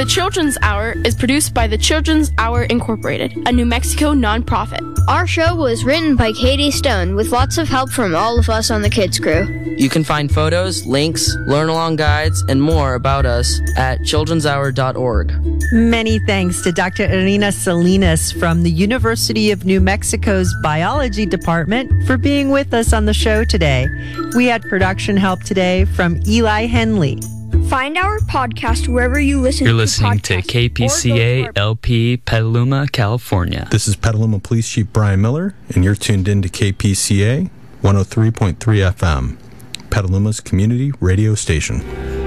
The Children's Hour is produced by the Children's Hour Incorporated, a New Mexico nonprofit. Our show was written by Katie Stone with lots of help from all of us on the Kids Crew. You can find photos, links, learn-along guides, and more about us at childrenshour.org. Many thanks to Dr. Irina Salinas from the University of New Mexico's Biology Department for being with us on the show today. We had production help today from Eli Henley. Find our podcast wherever you listen You're to listening to KPCA LP Petaluma, California. This is Petaluma Police Chief Brian Miller, and you're tuned in to KPCA 103.3 FM, Petaluma's community radio station.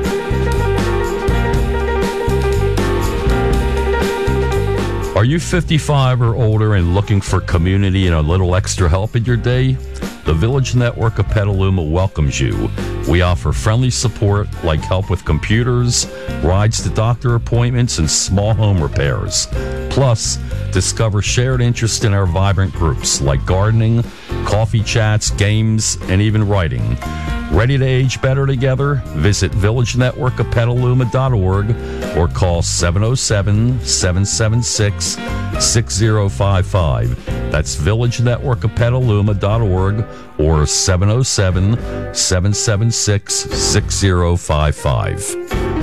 Are you 55 or older and looking for community and a little extra help in your day? The Village Network of Petaluma welcomes you. We offer friendly support like help with computers, rides to doctor appointments, and small home repairs. Plus, discover shared interest in our vibrant groups like gardening, coffee chats, games, and even writing. Ready to age better together? Visit villagenetworkofpetaluma.org or call 707-776-6055. That's villagenetworkofpetaluma.org or 707-776-6055.